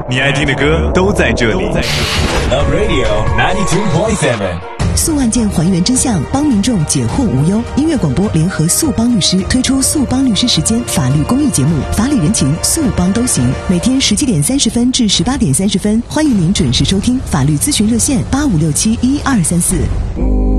你爱听的歌都在这里。 Love Radio 92.7。 诉案件还原真相，帮民众解惑无忧。音乐广播联合诉帮律师推出诉帮律师时间法律公益节目，法理人情诉帮都行。每天17点30分至18点30分，欢迎您准时收听。法律咨询热线85671234。